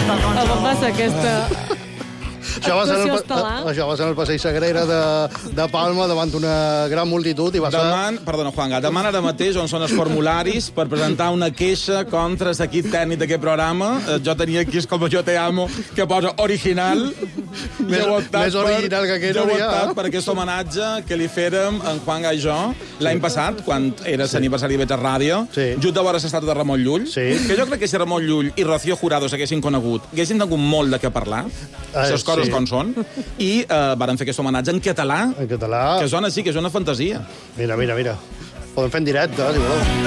A on passa aquesta... Això va ser en el Passeig Sagrera de Palma, davant una gran multitud, i va ser... Perdona, Juanga, deman ara mateix on són els formularis per presentar una queixa contra l'equip tècnic d'aquest programa. Jo tenia aquí com jo te amo, que posa original. Més original que aquest no hi ha. Jo he optat per aquest homenatge que li fèrem en Juanga i jo l'any passat, quan era l'aniversari de Veig a Ràdio, just de veure l'estàtua de Ramon Llull, que jo crec que si Ramon Llull i Rocío Jurado s'haguessin conegut, haguessin tingut molt de què parlar, les coses com són, i varen fer aquest homenatge en català, que sona així, que és una fantasia. Mira. Podem fer en directe, si voleu.